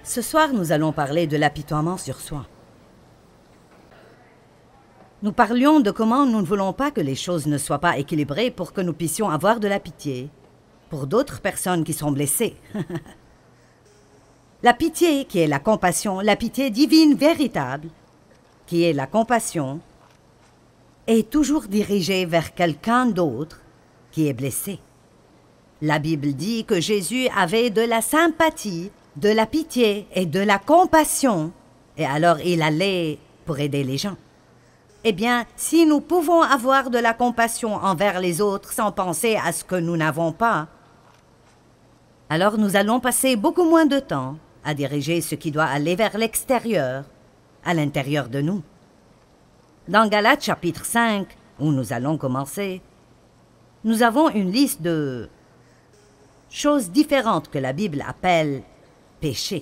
Ce soir, nous allons parler de l'apitoiement sur soi. Nous parlions de comment nous ne voulons pas que les choses ne soient pas équilibrées pour que nous puissions avoir de la pitié pour d'autres personnes qui sont blessées. La pitié, qui est la compassion, la pitié divine véritable, qui est la compassion, est toujours dirigée vers quelqu'un d'autre qui est blessé. La Bible dit que Jésus avait de la sympathie, de la pitié et de la compassion, et alors il allait pour aider les gens. Eh bien, si nous pouvons avoir de la compassion envers les autres sans penser à ce que nous n'avons pas, alors nous allons passer beaucoup moins de temps à diriger ce qui doit aller vers l'extérieur, à l'intérieur de nous. Dans Galates chapitre 5, où nous allons commencer, nous avons une liste de choses différentes que la Bible appelle péché.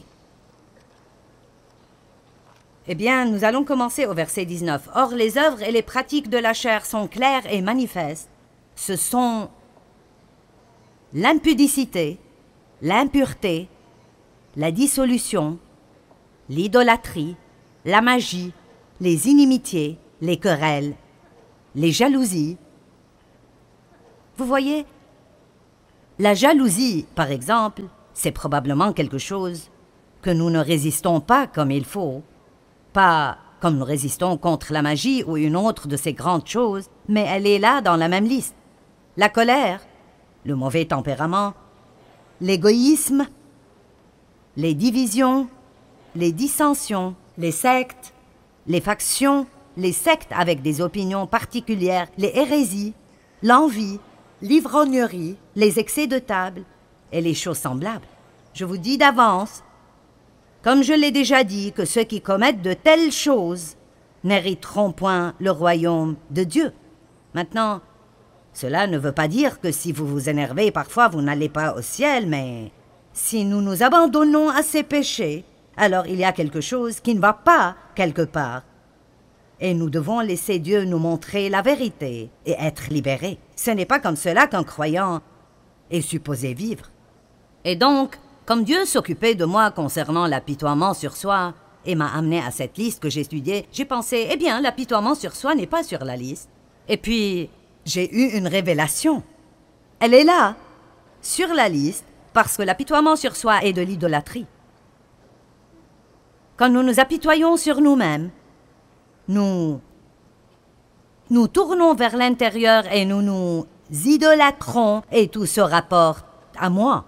Eh bien, nous allons commencer au verset 19. « Or, les œuvres et les pratiques de la chair sont claires et manifestes. Ce sont l'impudicité, l'impureté, la dissolution, l'idolâtrie, la magie, les inimitiés, les querelles, les jalousies. » Vous voyez, la jalousie, par exemple, c'est probablement quelque chose que nous ne résistons pas comme il faut. Pas comme nous résistons contre la magie ou une autre de ces grandes choses, mais elle est là dans la même liste. La colère, le mauvais tempérament, l'égoïsme, les divisions, les dissensions, les sectes, les factions, les sectes avec des opinions particulières, les hérésies, l'envie, l'ivrognerie, les excès de table et les choses semblables. Je vous dis d'avance, comme je l'ai déjà dit, que ceux qui commettent de telles choses n'hériteront point le royaume de Dieu. Maintenant, cela ne veut pas dire que si vous vous énervez parfois, vous n'allez pas au ciel, mais si nous nous abandonnons à ces péchés, alors il y a quelque chose qui ne va pas quelque part. Et nous devons laisser Dieu nous montrer la vérité et être libérés. Ce n'est pas comme cela qu'un croyant est supposé vivre. Et donc, comme Dieu s'occupait de moi concernant l'apitoiement sur soi et m'a amené à cette liste que j'étudiais, j'ai pensé, eh bien, l'apitoiement sur soi n'est pas sur la liste. Et puis, j'ai eu une révélation. Elle est là, sur la liste, parce que l'apitoiement sur soi est de l'idolâtrie. Quand nous nous apitoyons sur nous-mêmes, nous tournons vers l'intérieur et nous nous idolâtrons et tout se rapporte à moi.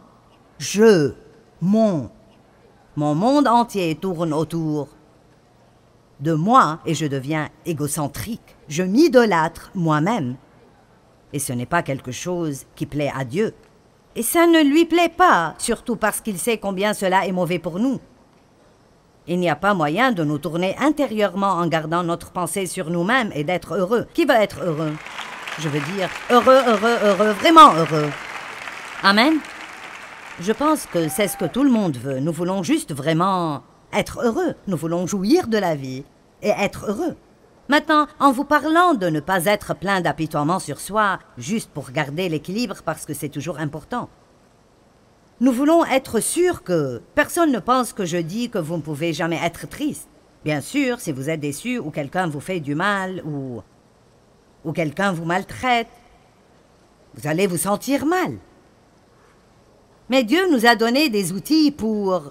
Mon monde entier tourne autour de moi et je deviens égocentrique. Je m'idolâtre moi-même. Et ce n'est pas quelque chose qui plaît à Dieu. Et ça ne lui plaît pas, surtout parce qu'il sait combien cela est mauvais pour nous. Il n'y a pas moyen de nous tourner intérieurement en gardant notre pensée sur nous-mêmes et d'être heureux. Qui va être heureux? Je veux dire, heureux, vraiment heureux. Amen. Je pense que c'est ce que tout le monde veut. Nous voulons juste vraiment être heureux. Nous voulons jouir de la vie et être heureux. Maintenant, en vous parlant de ne pas être plein d'apitoiement sur soi, juste pour garder l'équilibre parce que c'est toujours important, nous voulons être sûrs que personne ne pense que je dis que vous ne pouvez jamais être triste. Bien sûr, si vous êtes déçu ou quelqu'un vous fait du mal ou quelqu'un vous maltraite, vous allez vous sentir mal. Mais Dieu nous a donné des outils pour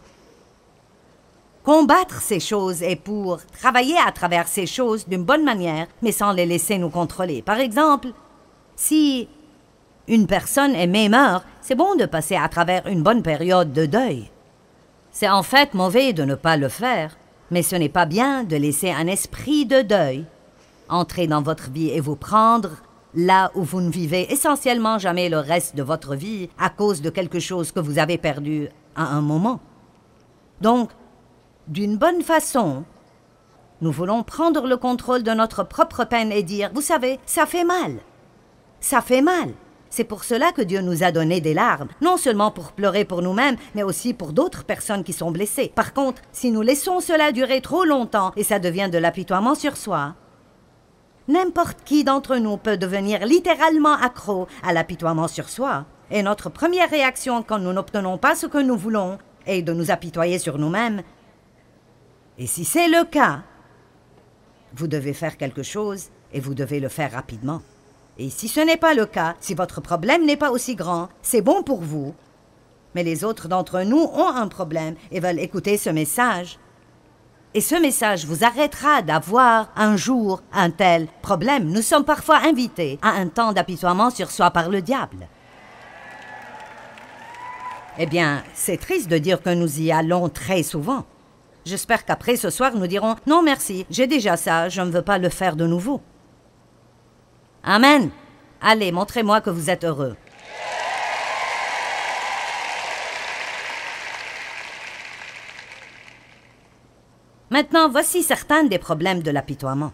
combattre ces choses et pour travailler à travers ces choses d'une bonne manière, mais sans les laisser nous contrôler. Par exemple, si une personne aimée meurt, c'est bon de passer à travers une bonne période de deuil. C'est en fait mauvais de ne pas le faire, mais ce n'est pas bien de laisser un esprit de deuil entrer dans votre vie et vous prendre là où vous ne vivez essentiellement jamais le reste de votre vie à cause de quelque chose que vous avez perdu à un moment. Donc, d'une bonne façon, nous voulons prendre le contrôle de notre propre peine et dire, vous savez, ça fait mal. Ça fait mal. C'est pour cela que Dieu nous a donné des larmes, non seulement pour pleurer pour nous-mêmes, mais aussi pour d'autres personnes qui sont blessées. Par contre, si nous laissons cela durer trop longtemps et ça devient de l'apitoiement sur soi, n'importe qui d'entre nous peut devenir littéralement accro à l'apitoiement sur soi. Et notre première réaction quand nous n'obtenons pas ce que nous voulons et de nous apitoyer sur nous-mêmes. Et si c'est le cas, vous devez faire quelque chose et vous devez le faire rapidement. Et si ce n'est pas le cas, si votre problème n'est pas aussi grand, c'est bon pour vous. Mais les autres d'entre nous ont un problème et veulent écouter ce message. Et ce message vous arrêtera d'avoir un jour un tel problème. Nous sommes parfois invités à un temps d'apitoiement sur soi par le diable. Eh bien, c'est triste de dire que nous y allons très souvent. J'espère qu'après ce soir, nous dirons « Non, merci, j'ai déjà ça, je ne veux pas le faire de nouveau. » Amen. Allez, montrez-moi que vous êtes heureux. Maintenant, voici certains des problèmes de l'apitoiement.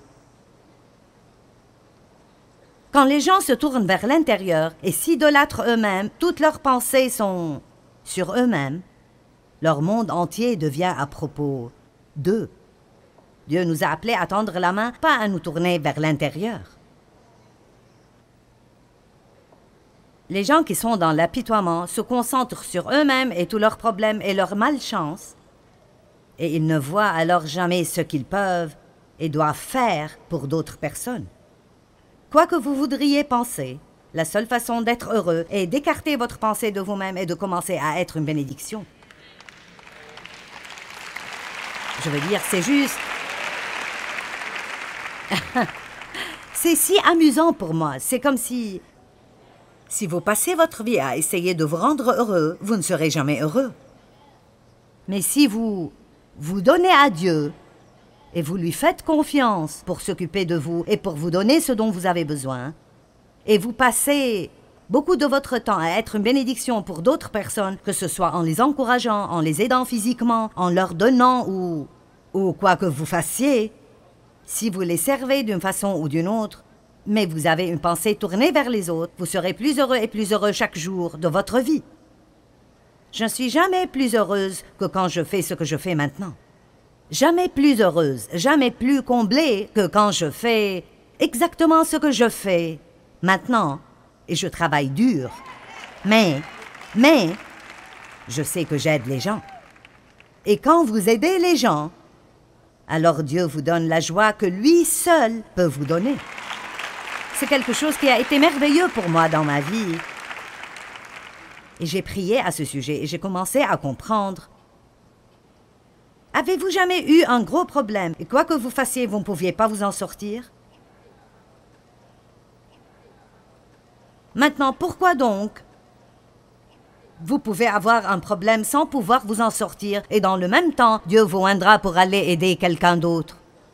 Quand les gens se tournent vers l'intérieur et s'idolâtrent eux-mêmes, toutes leurs pensées sont sur eux-mêmes. Leur monde entier devient à propos d'eux. Dieu nous a appelés à tendre la main, pas à nous tourner vers l'intérieur. Les gens qui sont dans l'apitoiement se concentrent sur eux-mêmes et tous leurs problèmes et leur malchance, et ils ne voient alors jamais ce qu'ils peuvent et doivent faire pour d'autres personnes. Quoi que vous voudriez penser, la seule façon d'être heureux est d'écarter votre pensée de vous-même et de commencer à être une bénédiction. Je veux dire, c'est juste... c'est si amusant pour moi. C'est comme si... Si vous passez votre vie à essayer de vous rendre heureux, vous ne serez jamais heureux. Mais si vous donnez à Dieu et vous lui faites confiance pour s'occuper de vous et pour vous donner ce dont vous avez besoin, et vous passez beaucoup de votre temps à être une bénédiction pour d'autres personnes, que ce soit en les encourageant, en les aidant physiquement, en leur donnant ou quoi que vous fassiez, si vous les servez d'une façon ou d'une autre, mais vous avez une pensée tournée vers les autres, vous serez plus heureux et plus heureux chaque jour de votre vie. Je ne suis jamais plus heureuse que quand je fais ce que je fais maintenant. Jamais plus heureuse, jamais plus comblée que quand je fais exactement ce que je fais maintenant. Et je travaille dur. Mais, je sais que j'aide les gens. Et quand vous aidez les gens, alors Dieu vous donne la joie que lui seul peut vous donner. C'est quelque chose qui a été merveilleux pour moi dans ma vie. Et j'ai prié à ce sujet et j'ai commencé à comprendre. Avez-vous jamais eu un gros problème et quoi que vous fassiez, vous ne pouviez pas vous en sortir? Maintenant, pourquoi donc vous pouvez avoir un problème sans pouvoir vous en sortir et dans le même temps, Dieu vous oindra pour aller aider quelqu'un d'autre?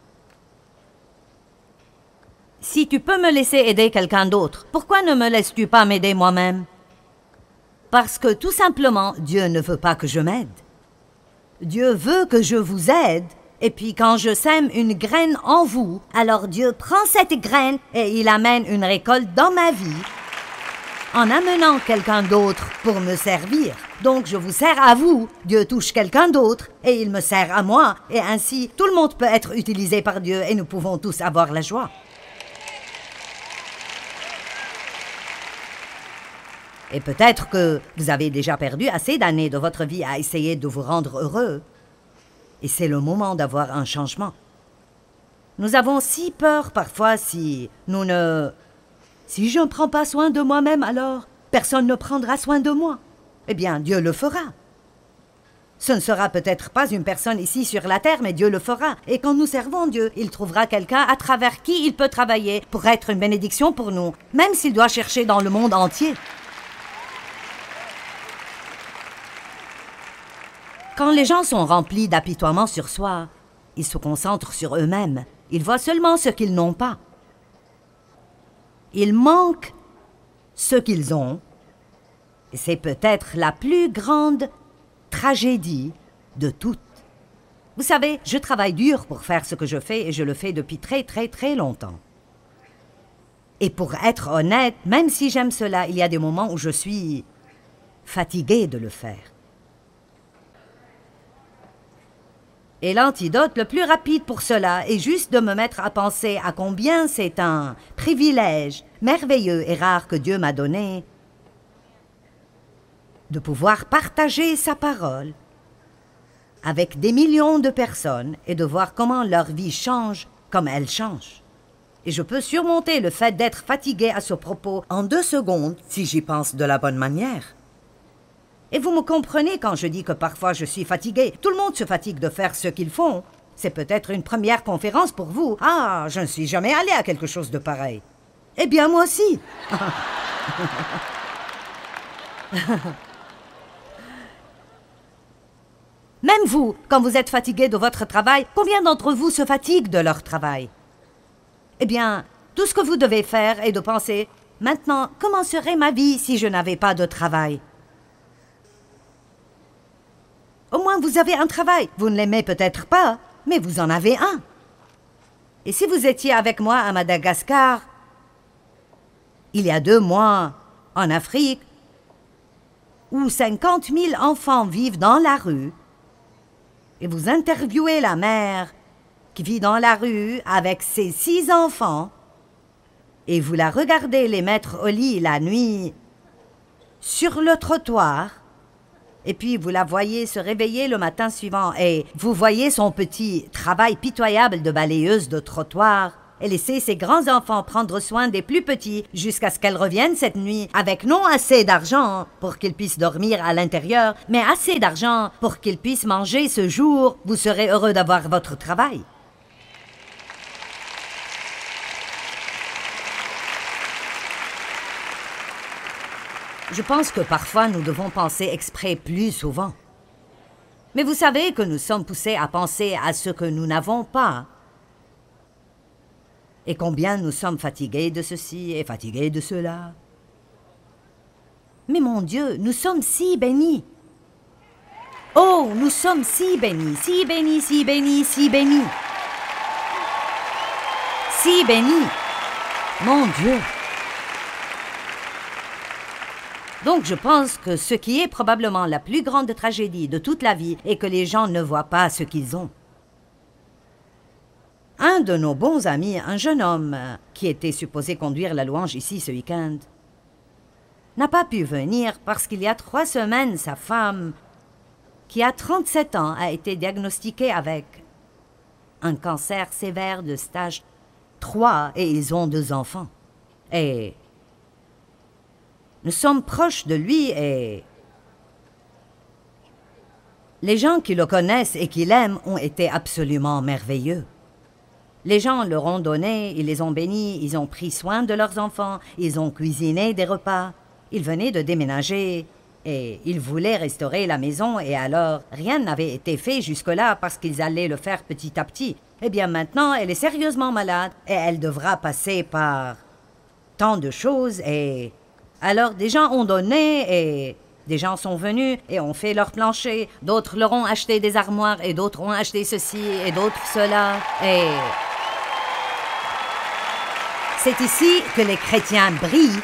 Si tu peux me laisser aider quelqu'un d'autre, pourquoi ne me laisses-tu pas m'aider moi-même? Parce que tout simplement, Dieu ne veut pas que je m'aide. Dieu veut que je vous aide, et puis quand je sème une graine en vous, alors Dieu prend cette graine et il amène une récolte dans ma vie en amenant quelqu'un d'autre pour me servir. Donc je vous sers à vous, Dieu touche quelqu'un d'autre et il me sert à moi, et ainsi tout le monde peut être utilisé par Dieu et nous pouvons tous avoir la joie. Et peut-être que vous avez déjà perdu assez d'années de votre vie à essayer de vous rendre heureux. Et c'est le moment d'avoir un changement. Nous avons si peur parfois si je ne prends pas soin de moi-même, alors personne ne prendra soin de moi. Eh bien, Dieu le fera. Ce ne sera peut-être pas une personne ici sur la terre, mais Dieu le fera. Et quand nous servons Dieu, il trouvera quelqu'un à travers qui il peut travailler pour être une bénédiction pour nous, même s'il doit chercher dans le monde entier. Quand les gens sont remplis d'apitoiement sur soi, ils se concentrent sur eux-mêmes. Ils voient seulement ce qu'ils n'ont pas. Ils manquent ce qu'ils ont. Et c'est peut-être la plus grande tragédie de toutes. Vous savez, je travaille dur pour faire ce que je fais et je le fais depuis très, très, très longtemps. Et pour être honnête, même si j'aime cela, il y a des moments où je suis fatiguée de le faire. Et l'antidote le plus rapide pour cela est juste de me mettre à penser à combien c'est un privilège merveilleux et rare que Dieu m'a donné de pouvoir partager sa parole avec des millions de personnes et de voir comment leur vie change comme elle change. Et je peux surmonter le fait d'être fatigué à ce propos en 2 secondes si j'y pense de la bonne manière. Et vous me comprenez quand je dis que parfois je suis fatigué. Tout le monde se fatigue de faire ce qu'ils font. C'est peut-être une première conférence pour vous. Ah, je ne suis jamais allé à quelque chose de pareil. Eh bien, moi aussi. Même vous, quand vous êtes fatigué de votre travail, combien d'entre vous se fatiguent de leur travail? Eh bien, tout ce que vous devez faire est de penser « Maintenant, comment serait ma vie si je n'avais pas de travail ?» Au moins, vous avez un travail. Vous ne l'aimez peut-être pas, mais vous en avez un. Et si vous étiez avec moi à Madagascar, il y a 2 mois, en Afrique, où 50 000 enfants vivent dans la rue, et vous interviewez la mère qui vit dans la rue avec ses 6 enfants, et vous la regardez les mettre au lit la nuit sur le trottoir, et puis vous la voyez se réveiller le matin suivant, et vous voyez son petit travail pitoyable de balayeuse de trottoir, et laisser ses grands-enfants prendre soin des plus petits jusqu'à ce qu'elle revienne cette nuit avec non assez d'argent pour qu'ils puissent dormir à l'intérieur, mais assez d'argent pour qu'ils puissent manger ce jour. Vous serez heureux d'avoir votre travail. Je pense que parfois nous devons penser exprès plus souvent. Mais vous savez que nous sommes poussés à penser à ce que nous n'avons pas. Et combien nous sommes fatigués de ceci et fatigués de cela. Mais mon Dieu, nous sommes si bénis. Oh, nous sommes si bénis, si bénis, si bénis, si bénis. Si bénis. Mon Dieu. Donc je pense que ce qui est probablement la plus grande tragédie de toute la vie est que les gens ne voient pas ce qu'ils ont. Un de nos bons amis, un jeune homme qui était supposé conduire la louange ici ce week-end, n'a pas pu venir parce qu'il y a 3 semaines, sa femme, qui a 37 ans, a été diagnostiquée avec un cancer sévère de stage 3 et ils ont 2 enfants. Et nous sommes proches de lui et les gens qui le connaissent et qui l'aiment ont été absolument merveilleux. Les gens leur ont donné, ils les ont bénis, ils ont pris soin de leurs enfants, ils ont cuisiné des repas. Ils venaient de déménager et ils voulaient restaurer la maison et alors rien n'avait été fait jusque-là parce qu'ils allaient le faire petit à petit. Eh bien maintenant, elle est sérieusement malade et elle devra passer par tant de choses et alors des gens ont donné et des gens sont venus et ont fait leur plancher. D'autres leur ont acheté des armoires et d'autres ont acheté ceci et d'autres cela et c'est ici que les chrétiens brillent.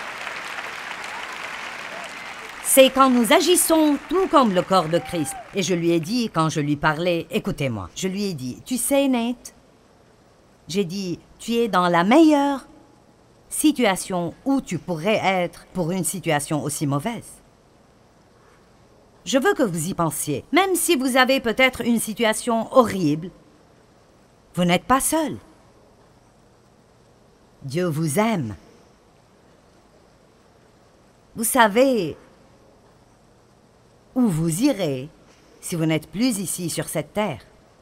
C'est quand nous agissons tout comme le corps de Christ. Et je lui ai dit, quand je lui parlais, écoutez-moi, je lui ai dit, tu sais Nate, j'ai dit, tu es dans la meilleure situation où tu pourrais être pour une situation aussi mauvaise. Je veux que vous y pensiez. Même si vous avez peut-être une situation horrible, vous n'êtes pas seul. Dieu vous aime. Vous savez où vous irez si vous n'êtes plus ici sur cette terre.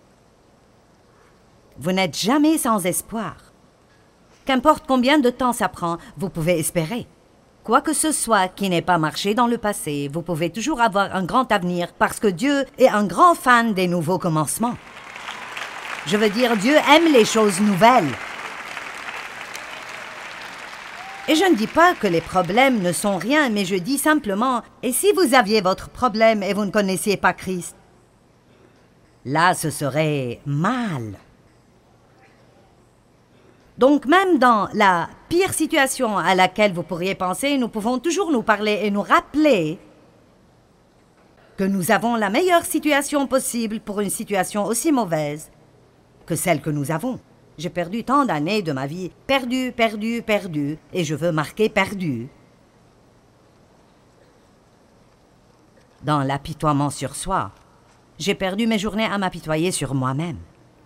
Vous n'êtes jamais sans espoir. Qu'importe combien de temps ça prend, vous pouvez espérer. Quoi que ce soit qui n'ait pas marché dans le passé, vous pouvez toujours avoir un grand avenir parce que Dieu est un grand fan des nouveaux commencements. Je veux dire, Dieu aime les choses nouvelles. Et je ne dis pas que les problèmes ne sont rien, mais je dis simplement, et si vous aviez votre problème et vous ne connaissiez pas Christ, là ce serait mal. Donc même dans la pire situation à laquelle vous pourriez penser, nous pouvons toujours nous parler et nous rappeler que nous avons la meilleure situation possible pour une situation aussi mauvaise que celle que nous avons. J'ai perdu tant d'années de ma vie, perdu, perdu, perdu, et je veux marquer perdu. Dans l'apitoiement sur soi. j'ai perdu mes journées à m'apitoyer sur moi-même.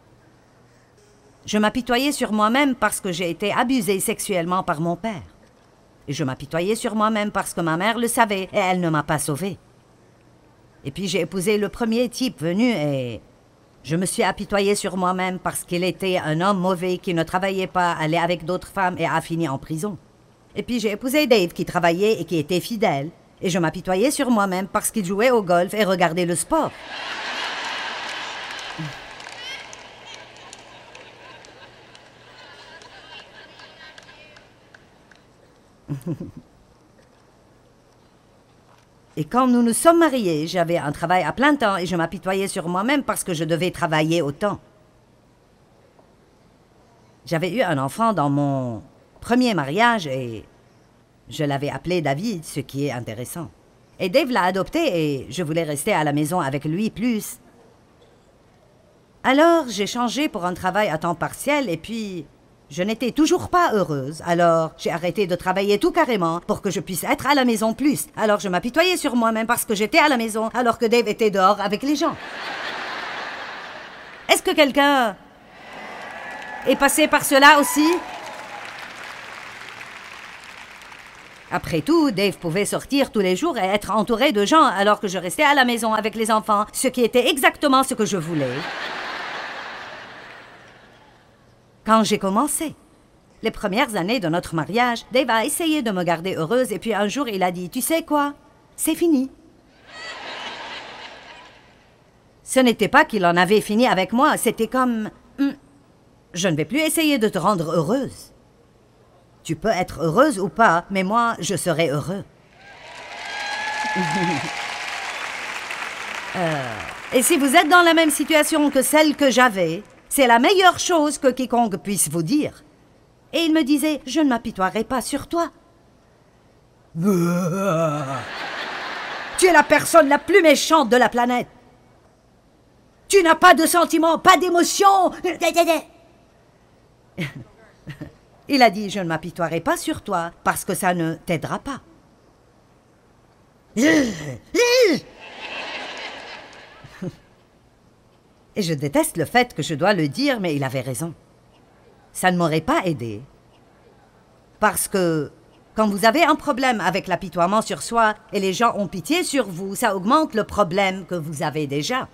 Je m'apitoyais sur moi-même parce que j'ai été abusée sexuellement par mon père. Et je m'apitoyais sur moi-même parce que ma mère le savait et elle ne m'a pas sauvée. Et puis j'ai épousé le premier type venu et je me suis apitoyée sur moi-même parce qu'il était un homme mauvais qui ne travaillait pas, allait avec d'autres femmes et a fini en prison. Et puis j'ai épousé Dave qui travaillait et qui était fidèle. Et je m'apitoyais sur moi-même parce qu'il jouait au golf et regardait le sport. Et quand nous nous sommes mariés, j'avais un travail à plein temps et je m'apitoyais sur moi-même parce que je devais travailler autant. J'avais eu un enfant dans mon premier mariage et je l'avais appelé David, ce qui est intéressant. Et Dave l'a adopté et je voulais rester à la maison avec lui plus. Alors j'ai changé pour un travail à temps partiel et puis je n'étais toujours pas heureuse. Alors j'ai arrêté de travailler tout carrément pour que je puisse être à la maison plus. Alors je m'apitoyais sur moi-même parce que j'étais à la maison alors que Dave était dehors avec les gens. Est-ce que quelqu'un est passé par cela aussi? Après tout, Dave pouvait sortir tous les jours et être entouré de gens alors que je restais à la maison avec les enfants, ce qui était exactement ce que je voulais. Quand j'ai commencé, les premières années de notre mariage, Dave a essayé de me garder heureuse et puis un jour il a dit « Tu sais quoi? C'est fini. » Ce n'était pas qu'il en avait fini avec moi, c'était comme « Je ne vais plus essayer de te rendre heureuse. Tu peux être heureuse ou pas, mais moi, je serai heureux. » Et si vous êtes dans la même situation que celle que j'avais, c'est la meilleure chose que quiconque puisse vous dire. Et il me disait, je ne m'apitoierai pas sur toi. Tu es la personne la plus méchante de la planète. Tu n'as pas de sentiments, pas d'émotions. Il a dit, je ne m'apitoierai pas sur toi parce que ça ne t'aidera pas. Et je déteste le fait que je dois le dire, mais il avait raison. Ça ne m'aurait pas aidé. Parce que quand vous avez un problème avec l'apitoiement sur soi et les gens ont pitié sur vous, ça augmente le problème que vous avez déjà.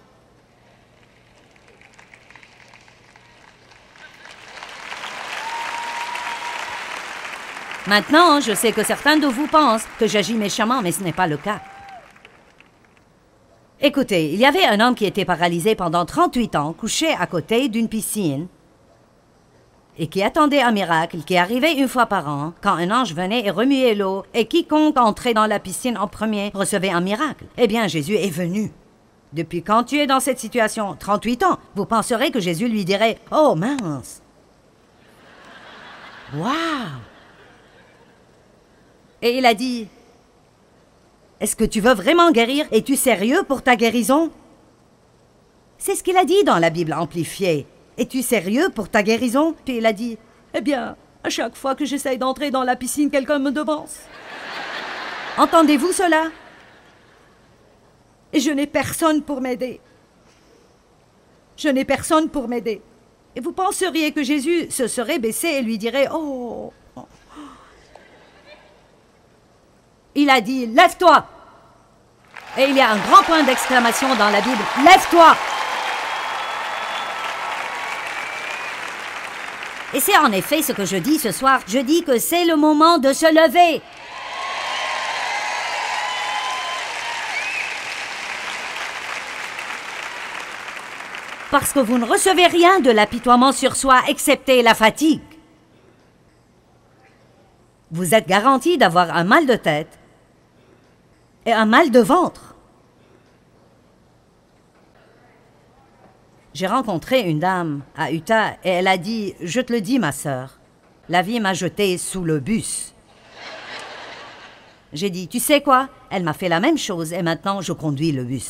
Maintenant, je sais que certains de vous pensent que j'agis méchamment, mais ce n'est pas le cas. Écoutez, il y avait un homme qui était paralysé pendant 38 ans, couché à côté d'une piscine, et qui attendait un miracle qui arrivait une fois par an, quand un ange venait et remuait l'eau, et quiconque entrait dans la piscine en premier recevait un miracle. Eh bien, Jésus est venu. Depuis quand tu es dans cette situation, 38 ans, vous penserez que Jésus lui dirait « Oh, mince! Waouh! » Et il a dit « Est-ce que tu veux vraiment guérir? Es-tu sérieux pour ta guérison? » C'est ce qu'il a dit dans la Bible amplifiée. « Es-tu sérieux pour ta guérison? » Puis il a dit « Eh bien, à chaque fois que j'essaye d'entrer dans la piscine, quelqu'un me devance. » Entendez-vous cela? Et je n'ai personne pour m'aider. Je n'ai personne pour m'aider. Et vous penseriez que Jésus se serait baissé et lui dirait « Oh !» Il a dit « Lève-toi !» Et il y a un grand point d'exclamation dans la Bible « Lève-toi !» Et c'est en effet ce que je dis ce soir. Je dis que c'est le moment de se lever. Parce que vous ne recevez rien de l'apitoiement sur soi, excepté la fatigue. Vous êtes garanti d'avoir un mal de tête et un mal de ventre. J'ai rencontré une dame à Utah et elle a dit « Je te le dis, ma sœur, la vie m'a jetée sous le bus. » J'ai dit « Tu sais quoi? Elle m'a fait la même chose et maintenant je conduis le bus. »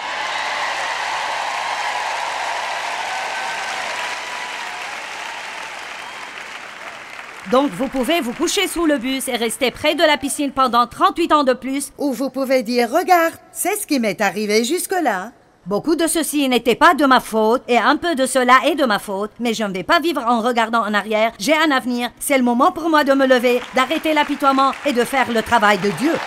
Donc, vous pouvez vous coucher sous le bus et rester près de la piscine pendant 38 ans de plus. Ou vous pouvez dire, regarde, c'est ce qui m'est arrivé jusque-là. Beaucoup de ceci n'était pas de ma faute, et un peu de cela est de ma faute, mais je ne vais pas vivre en regardant en arrière. J'ai un avenir, c'est le moment pour moi de me lever, d'arrêter l'apitoiement et de faire le travail de Dieu.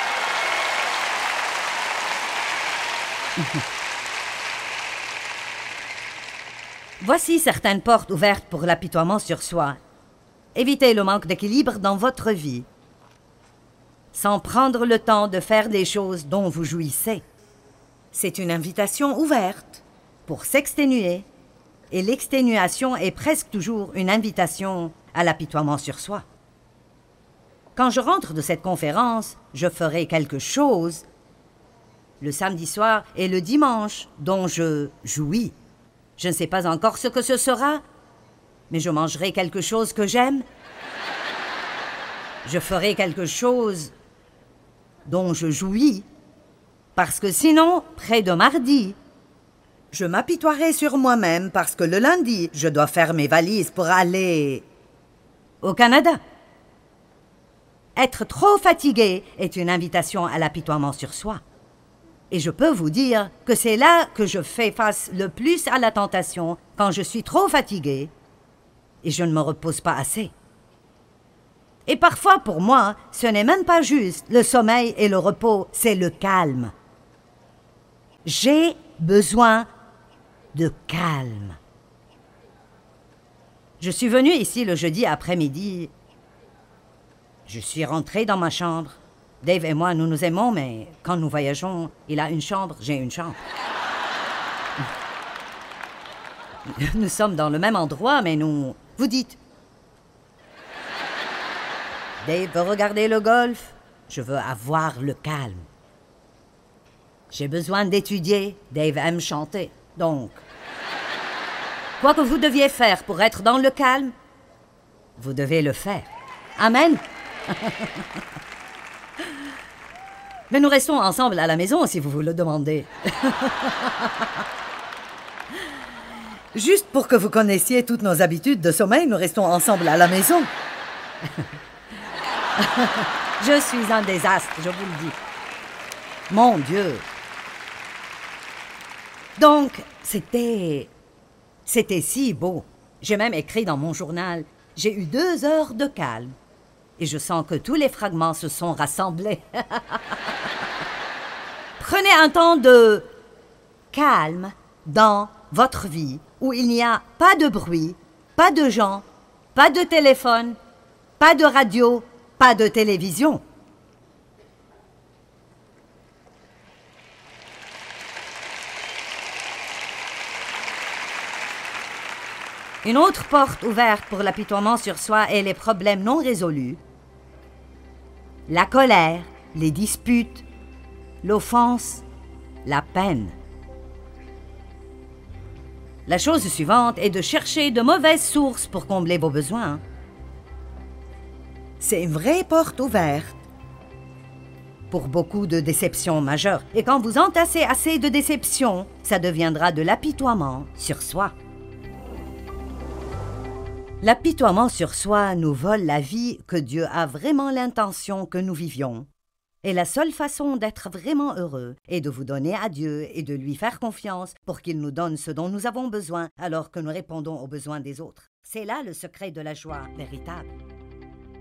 Voici certaines portes ouvertes pour l'apitoiement sur soi. Évitez le manque d'équilibre dans votre vie, sans prendre le temps de faire des choses dont vous jouissez. C'est une invitation ouverte pour s'exténuer, et l'exténuation est presque toujours une invitation à l'apitoiement sur soi. Quand je rentre de cette conférence, je ferai quelque chose le samedi soir et le dimanche dont je jouis. Je ne sais pas encore ce que ce sera, mais je mangerai quelque chose que j'aime. Je ferai quelque chose dont je jouis, parce que sinon, près de mardi, je m'apitoierai sur moi-même parce que le lundi, je dois faire mes valises pour aller au Canada. Être trop fatigué est une invitation à l'apitoiement sur soi. Et je peux vous dire que c'est là que je fais face le plus à la tentation, quand je suis trop fatigué et je ne me repose pas assez. Et parfois, pour moi, ce n'est même pas juste le sommeil et le repos, c'est le calme. J'ai besoin de calme. Je suis venue ici le jeudi après-midi. Je suis rentrée dans ma chambre. Dave et moi, nous nous aimons, mais quand nous voyageons, il a une chambre, j'ai une chambre. Nous sommes dans le même endroit, mais nous... Vous dites... Dave veut regarder le golf, je veux avoir le calme. J'ai besoin d'étudier, Dave aime chanter, donc... Quoi que vous deviez faire pour être dans le calme, vous devez le faire. Amen. Mais nous restons ensemble à la maison, si vous vous le demandez. Juste pour que vous connaissiez toutes nos habitudes de sommeil, nous restons ensemble à la maison. Je suis un désastre, je vous le dis. Mon Dieu. Donc, c'était si beau. J'ai même écrit dans mon journal, j'ai eu 2 heures de calme. Et je sens que tous les fragments se sont rassemblés. Prenez un temps de calme dans votre vie où il n'y a pas de bruit, pas de gens, pas de téléphone, pas de radio, pas de télévision. Une autre porte ouverte pour l'apitoiement sur soi est les problèmes non résolus, la colère, les disputes, l'offense, la peine. La chose suivante est de chercher de mauvaises sources pour combler vos besoins. C'est une vraie porte ouverte pour beaucoup de déceptions majeures. Et quand vous entassez assez de déceptions, ça deviendra de l'apitoiement sur soi. L'apitoiement sur soi nous vole la vie que Dieu a vraiment l'intention que nous vivions. Et la seule façon d'être vraiment heureux est de vous donner à Dieu et de lui faire confiance pour qu'il nous donne ce dont nous avons besoin alors que nous répondons aux besoins des autres. C'est là le secret de la joie véritable.